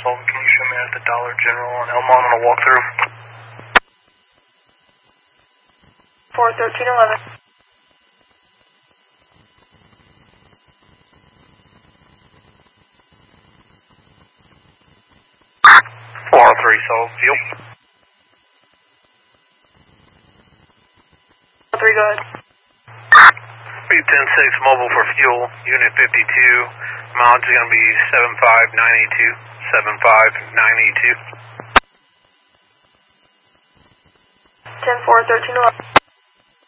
Sullivan, can you show me at the Dollar General on Elmont on a walkthrough? 41311. 403 Sullivan, fuel. 3, go ahead. Beat 10-6 mobile for fuel, unit 52, mileage is going to be 75982, 75982. 10-4, 1311.